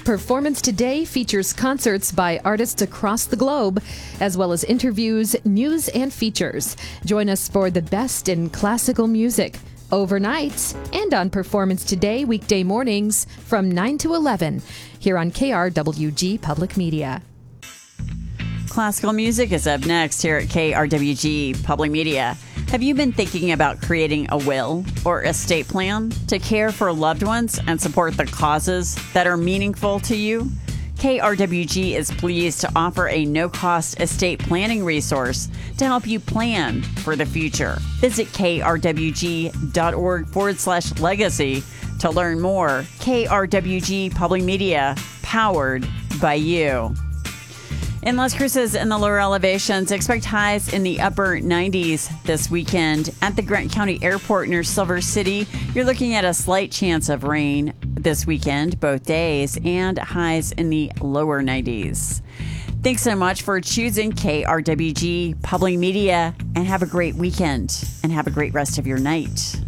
Performance Today features concerts by artists across the globe, as well as interviews, news, and features. Join us for the best in classical music, overnights, and on Performance Today weekday mornings from 9 to 11 here on KRWG Public Media. Classical music is up next here at KRWG Public Media. Have you been thinking about creating a will or estate plan to care for loved ones and support the causes that are meaningful to you? KRWG is pleased to offer a no-cost estate planning resource to help you plan for the future. Visit krwg.org/legacy to learn more. KRWG Public Media, powered by you. In Las Cruces and the lower elevations, expect highs in the upper 90s this weekend. At the Grant County Airport near Silver City, you're looking at a slight chance of rain this weekend, both days, and highs in the lower 90s. Thanks so much for choosing KRWG Public Media, and have a great weekend and have a great rest of your night.